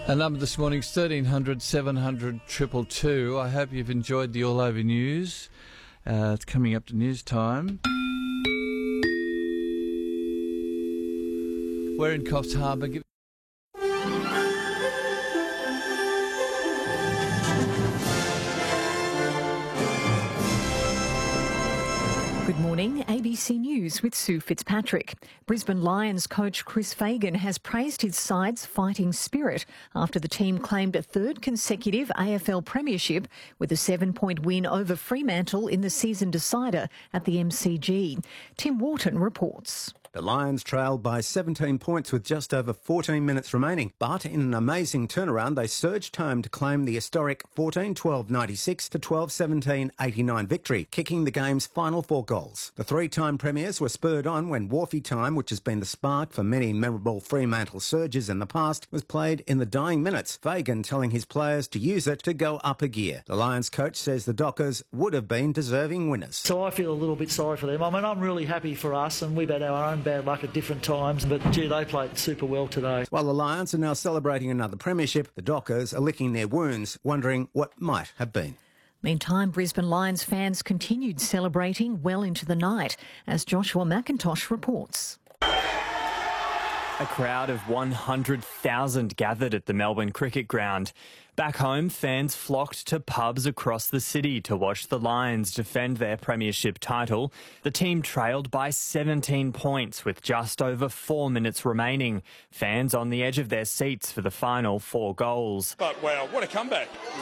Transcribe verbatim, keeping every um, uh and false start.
Our number this morning is thirteen hundred, seven hundred, two two two. I hope you've enjoyed the All Over News. Uh, it's coming up to news time. We're in Coffs Harbour. Give- Good morning, A B C News with Sue Fitzpatrick. Brisbane Lions coach Chris Fagan has praised his side's fighting spirit after the team claimed a third consecutive A F L premiership with a seven-point win over Fremantle in the season decider at the M C G. Tim Wharton reports. The Lions trailed by seventeen points with just over fourteen minutes remaining, but in an amazing turnaround they surged home to claim the historic fourteen twelve ninety-six to twelve seventeen eighty-nine victory, kicking the game's final four goals. The three-time premiers were spurred on when Wharfie time, which has been the spark for many memorable Fremantle surges in the past, was played in the dying minutes, Fagan telling his players to use it to go up a gear. The Lions coach says the Dockers would have been deserving winners. So I feel a little bit sorry for them. I mean, I'm really happy for us, and we've had our own bad luck at different times, but gee, they played super well today. While the Lions are now celebrating another premiership, the Dockers are licking their wounds, wondering what might have been. Meantime, Brisbane Lions fans continued celebrating well into the night, as Joshua McIntosh reports. A crowd of one hundred thousand gathered at the Melbourne Cricket Ground. Back home, fans flocked to pubs across the city to watch the Lions defend their premiership title. The team trailed by seventeen points with just over four minutes remaining. Fans on the edge of their seats for the final four goals. But wow, what a comeback.